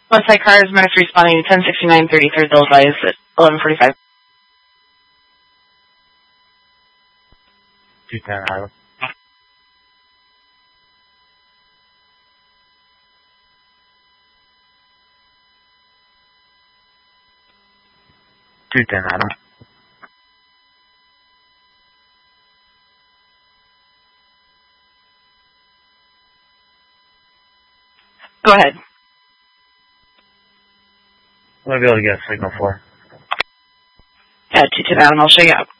Westside Cars, Max responding 1069 33rd Illinois at 11:45. 210 Adam. Adam. Go ahead. I'm going to be able to get a signal for. Yeah, 210 Adam, I'll show you out.